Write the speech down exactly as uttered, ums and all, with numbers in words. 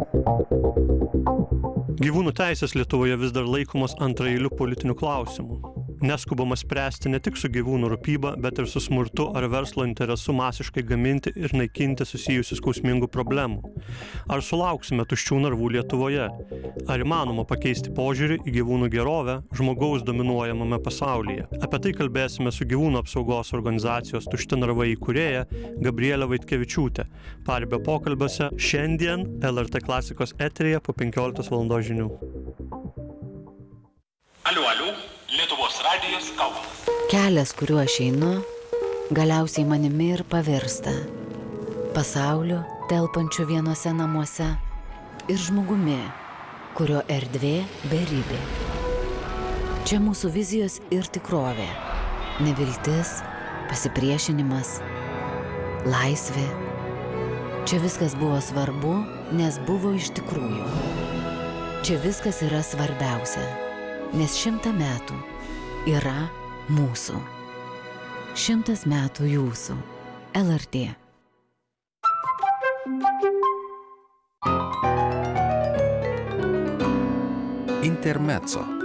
Gyvūnų teisės Lietuvoje vis dar laikomos antraeiliu politiniu klausimu. Neskubama spręsti ne tik su gyvūnų rūpyba, bet ir su smurtu ar verslo interesu masiškai gaminti ir naikinti susijusių skausmingų problemų. Ar sulauksime tuščių narvų Lietuvoje? Ar įmanoma pakeisti požiūrį į gyvūnų gerovę žmogaus dominuojamame pasaulyje? Apie tai kalbėsime su gyvūnų apsaugos organizacijos Tušti narvai įkūrėja Gabriele Vaitkevičiūte. Paribio pokalbiuose šiandien L R T klasikos eteryje po penkioliktos valandos žinių. Aliu, aliu, Lietuvos radijas kalba. Kelias, kuriuo aš einu, galiausiai manimi ir pavirsta. Pasauliu, telpančiu vienose namuose, ir žmogumi, kurio erdvė beribė. Čia mūsų vizijos ir tikrovė. Neviltis, pasipriešinimas, laisvė. Čia viskas buvo svarbu, nes buvo iš tikrųjų. Čia viskas yra svarbiausia, nes šimtą metų yra mūsų. Šimtas metų jūsų. L R T. Intermezzo.